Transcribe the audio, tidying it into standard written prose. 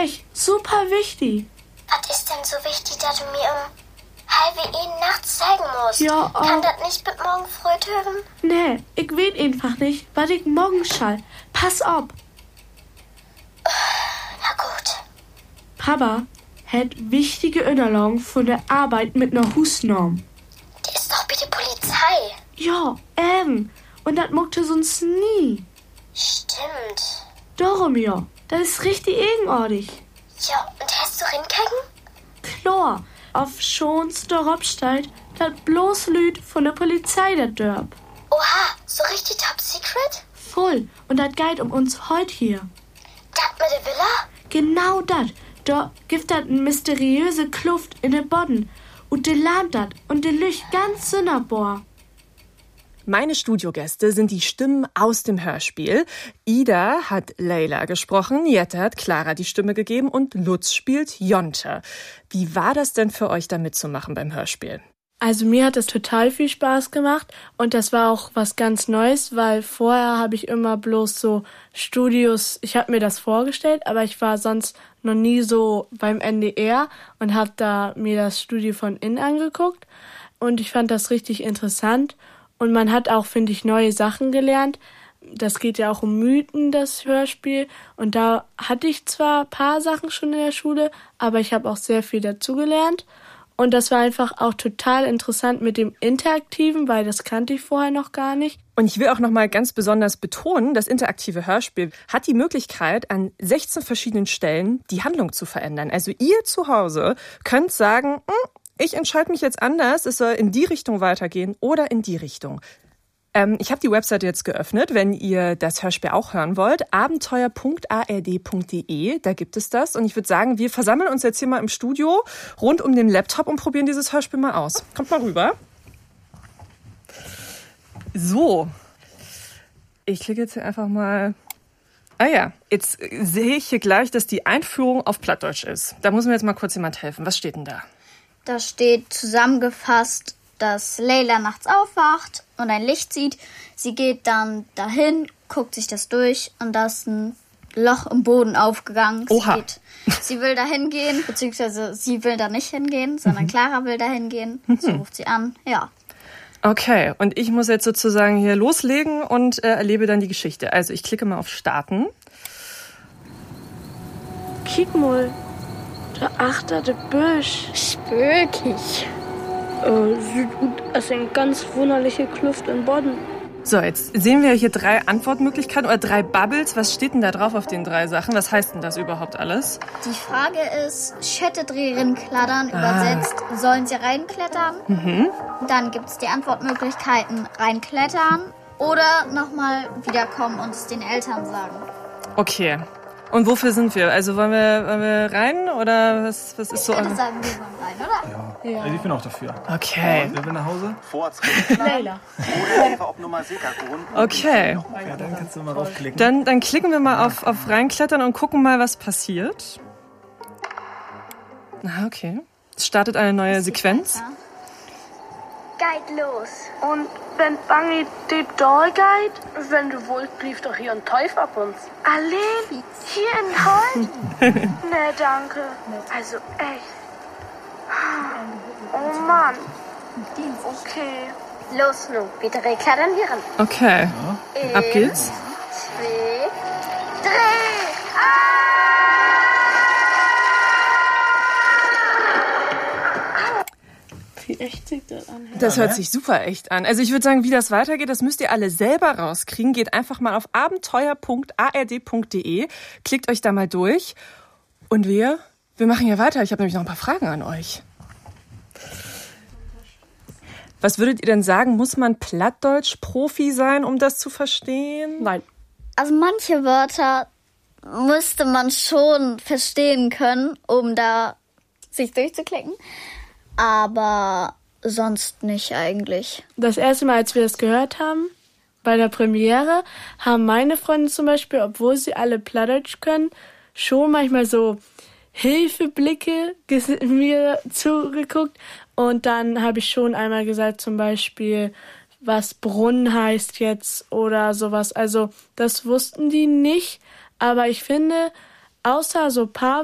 echt super wichtig. Was ist denn so wichtig, dass du mir um 1:30 nachts zeigen musst? Ja, Kann das nicht bis morgen früh hören? Nee, ich weet einfach nicht, was ich morgen schall. Pass auf. Na gut. Papa hat wichtige Unterlagen von der Arbeit mit einer Husnorm. Die ist doch bitte Polizei. Ja, eben. Und das mochte sonst nie. Stimmt. Darum ja, das ist richtig eigenartig. Ja, und hast du rinkegen? Klar, auf Schons der Robstadt, das bloß Lüd von der Polizei der Dörp. Oha, so richtig top secret? Voll. Und das geht um uns heute hier. Das mit der Villa? Genau das. Da gibt das eine mysteriöse Kluft in den Boden. Und de lernt das und de Lücht ganz sonderbar. Meine Studiogäste sind die Stimmen aus dem Hörspiel. Ida hat Leila gesprochen, Jette hat Clara die Stimme gegeben und Lutz spielt Jonte. Wie war das denn für euch, da mitzumachen beim Hörspiel? Also mir hat es total viel Spaß gemacht und das war auch was ganz Neues, weil vorher habe ich immer bloß so Studios, ich habe mir das vorgestellt, aber ich war sonst noch nie so beim NDR und habe da mir das Studio von innen angeguckt und ich fand das richtig interessant und man hat auch, finde ich, neue Sachen gelernt. Das geht ja auch um Mythen, das Hörspiel, und da hatte ich zwar ein paar Sachen schon in der Schule, aber ich habe auch sehr viel dazugelernt. Und das war einfach auch total interessant mit dem Interaktiven, weil das kannte ich vorher noch gar nicht. Und ich will auch noch mal ganz besonders betonen, das interaktive Hörspiel hat die Möglichkeit, an 16 verschiedenen Stellen die Handlung zu verändern. Also ihr zu Hause könnt sagen, ich entscheide mich jetzt anders, es soll in die Richtung weitergehen oder in die Richtung. Ich habe die Webseite jetzt geöffnet, wenn ihr das Hörspiel auch hören wollt. abenteuer.ard.de, da gibt es das. Und ich würde sagen, wir versammeln uns jetzt hier mal im Studio rund um den Laptop und probieren dieses Hörspiel mal aus. Kommt mal rüber. So. Ich klicke jetzt hier einfach mal. Ah ja, jetzt sehe ich hier gleich, dass die Einführung auf Plattdeutsch ist. Da muss mir jetzt mal kurz jemand helfen. Was steht denn da? Da steht zusammengefasst, dass Leila nachts aufwacht und ein Licht sieht. Sie geht dann dahin, guckt sich das durch und da ist ein Loch im Boden aufgegangen. Oha. Sie will da hingehen, beziehungsweise sie will da nicht hingehen, sondern Clara will da hingehen. So ruft sie an, ja. Okay, und ich muss jetzt sozusagen hier loslegen und erlebe dann die Geschichte. Also ich klicke mal auf Starten. Kick mal, da achter de Büsch. Spökig. Sieht gut aus, eine ganz wunderliche Kluft im Boden. So, jetzt sehen wir hier 3 Antwortmöglichkeiten oder 3 Bubbles. Was steht denn da drauf auf den 3 Sachen? Was heißt denn das überhaupt alles? Die Frage ist, Schette drehen, kladdern, übersetzt, sollen sie reinklettern? Dann gibt es die Antwortmöglichkeiten, reinklettern oder nochmal wiederkommen und es den Eltern sagen. Okay. Und wofür sind wir? Also wollen wir rein oder was ist so? Ich würde sagen, wir wollen rein, oder? Ja. Also ich bin auch dafür. Okay. Wer will nach Hause? Leila. Oder ihre Obnummer Sekakuren. Okay. Ja, dann kannst du mal raufklicken. Dann klicken wir mal auf reinklettern und gucken mal, was passiert. Ah, okay. Es startet eine neue Sequenz. Geht los. Und wenn Bangi die Doll geht, wenn du wollt, blieb doch hier ein Teufel ab uns. Allein? Hier in Holz? Nee, danke. Also echt. Oh Mann. Okay. Los nu, bitte klettern wir ran. Okay. Ab geht's. 2, 3. Wie echt sieht das an? Das hört sich super echt an. Also ich würde sagen, wie das weitergeht, das müsst ihr alle selber rauskriegen. Geht einfach mal auf abenteuer.ard.de, klickt euch da mal durch. Und wir machen ja weiter. Ich habe nämlich noch ein paar Fragen an euch. Was würdet ihr denn sagen? Muss man Plattdeutsch-Profi sein, um das zu verstehen? Nein. Also manche Wörter müsste man schon verstehen können, um da sich durchzuklicken. Aber sonst nicht eigentlich. Das erste Mal, als wir das gehört haben, bei der Premiere, haben meine Freunde zum Beispiel, obwohl sie alle Plattdeutsch können, schon manchmal so Hilfeblicke mir zugeguckt. Und dann habe ich schon einmal gesagt, zum Beispiel, was Brunnen heißt jetzt oder sowas. Also das wussten die nicht. Aber ich finde, außer so ein paar